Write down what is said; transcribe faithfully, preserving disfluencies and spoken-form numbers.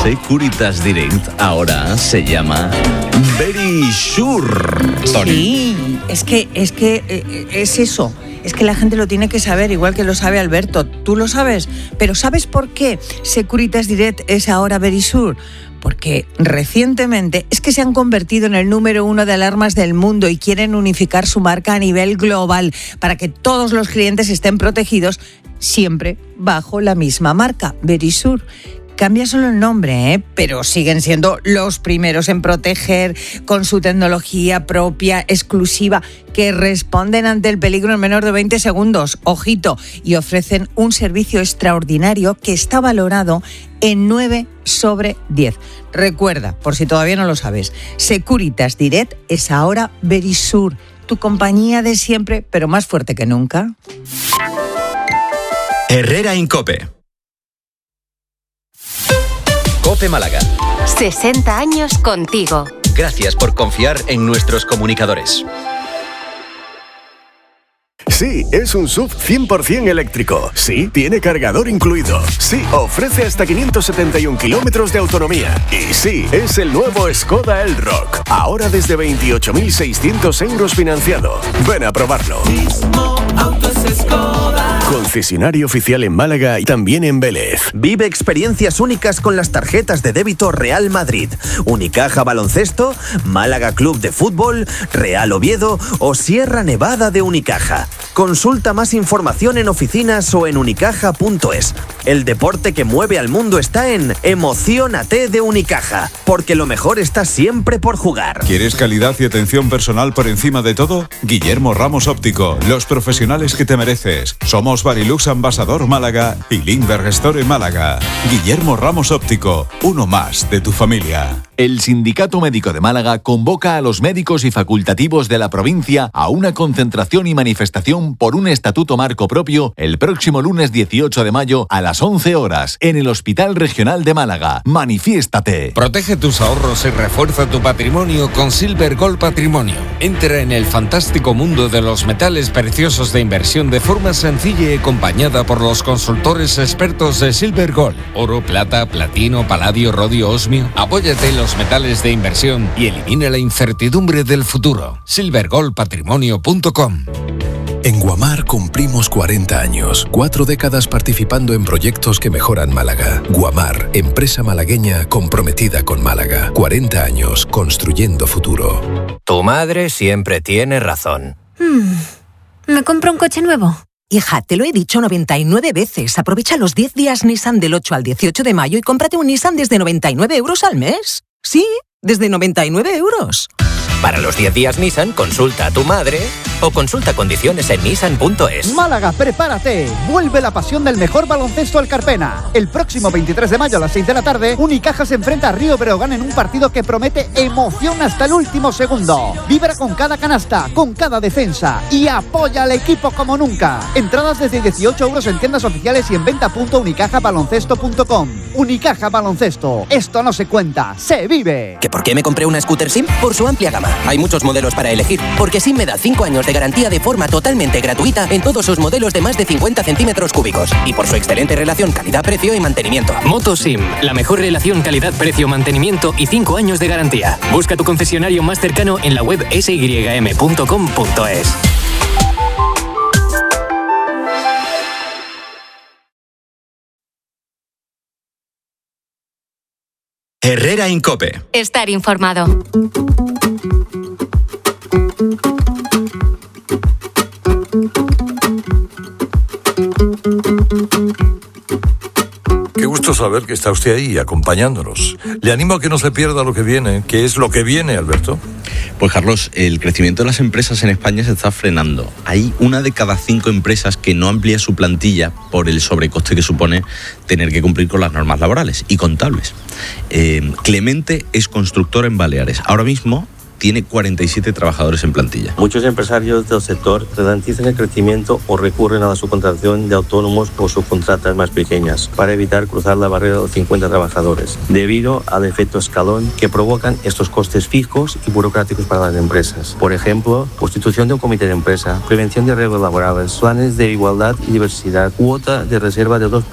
Securitas Direct ahora se llama Verisure. Sí, es que, es que eh, es eso. Es que la gente lo tiene que saber, igual que lo sabe Alberto. Tú lo sabes, pero ¿sabes por qué Securitas Direct es ahora Verisure? Porque recientemente es que se han convertido en el número uno de alarmas del mundo y quieren unificar su marca a nivel global para que todos los clientes estén protegidos siempre bajo la misma marca, Verisure. Cambia solo el nombre, ¿eh? Pero siguen siendo los primeros en proteger con su tecnología propia, exclusiva, que responden ante el peligro en menos de veinte segundos. Ojito, y ofrecen un servicio extraordinario que está valorado en nueve sobre diez. Recuerda, por si todavía no lo sabes, Securitas Direct es ahora Verisure, tu compañía de siempre, pero más fuerte que nunca. Herrera Incope. Cope Málaga. sesenta años contigo. Gracias por confiar en nuestros comunicadores. Sí, es un S U V cien por ciento eléctrico. Sí, tiene cargador incluido. Sí, ofrece hasta quinientos setenta y uno kilómetros de autonomía. Y sí, es el nuevo Skoda Elroq. Ahora desde veintiocho mil seiscientos euros financiado. Ven a probarlo. Concesionario oficial en Málaga y también en Vélez. Vive experiencias únicas con las tarjetas de débito Real Madrid, Unicaja Baloncesto, Málaga Club de Fútbol, Real Oviedo o Sierra Nevada de Unicaja. Consulta más información en oficinas o en unicaja punto es. El deporte que mueve al mundo está en Emociónate de Unicaja, porque lo mejor está siempre por jugar. ¿Quieres calidad y atención personal por encima de todo? Guillermo Ramos Óptico, los profesionales que te mereces. Somos Barilux Ambasador Málaga y Lindbergh Store Málaga. Guillermo Ramos Óptico, uno más de tu familia. El Sindicato Médico de Málaga convoca a los médicos y facultativos de la provincia a una concentración y manifestación por un estatuto marco propio el próximo lunes dieciocho de mayo a las once horas en el Hospital Regional de Málaga. ¡Manifiéstate! Protege tus ahorros y refuerza tu patrimonio con Silver Gold Patrimonio. Entra en el fantástico mundo de los metales preciosos de inversión de forma sencilla y acompañada por los consultores expertos de Silver Gold. Oro, plata, platino, paladio, rodio, osmio. Apóyate en los metales de inversión y elimina la incertidumbre del futuro. silver gold patrimonio punto com. En Guamar cumplimos cuarenta años, cuatro décadas participando en proyectos que mejoran Málaga. Guamar, empresa malagueña comprometida con Málaga. cuarenta años construyendo futuro. Tu madre siempre tiene razón. Hmm, ¿me compro un coche nuevo? Hija, te lo he dicho noventa y nueve veces. Aprovecha los diez días Nissan del ocho al dieciocho de mayo y cómprate un Nissan desde noventa y nueve euros al mes. Sí, desde noventa y nueve euros. Para los diez días Nissan, consulta a tu madre o consulta condiciones en nissan punto es. Málaga, prepárate. Vuelve la pasión del mejor baloncesto al Carpena. El próximo veintitrés de mayo a las seis de la tarde, Unicaja se enfrenta a Río Breogán en un partido que promete emoción hasta el último segundo. Vibra con cada canasta, con cada defensa y apoya al equipo como nunca. Entradas desde dieciocho euros en tiendas oficiales y en venta punto unicaja baloncesto punto com. Unicaja Baloncesto. Esto no se cuenta, se vive. ¿Que por qué me compré una scooter SIM? Por su amplia gama. Hay muchos modelos para elegir, porque SIM me da cinco años de garantía de forma totalmente gratuita en todos sus modelos de más de cincuenta centímetros cúbicos y por su excelente relación calidad-precio y mantenimiento. Motosim, la mejor relación calidad-precio-mantenimiento y cinco años de garantía. Busca tu concesionario más cercano en la web s y m punto com punto es. Herrera Incope. Estar informado. Qué gusto saber que está usted ahí acompañándonos. Le animo a que no se pierda lo que viene. ¿Qué es lo que viene, Alberto? Pues Carlos, el crecimiento de las empresas en España se está frenando. Hay una de cada cinco empresas que no amplía su plantilla por el sobrecoste que supone tener que cumplir con las normas laborales y contables. Eh, Clemente es constructor en Baleares. Ahora mismo tiene cuarenta y siete trabajadores en plantilla. Muchos empresarios del sector ralentizan el crecimiento o recurren a la subcontratación de autónomos o subcontratas más pequeñas para evitar cruzar la barrera de los cincuenta trabajadores, debido al efecto escalón que provocan estos costes fijos y burocráticos para las empresas. Por ejemplo, constitución de un comité de empresa, prevención de riesgos laborales, planes de igualdad y diversidad, cuota de reserva de dos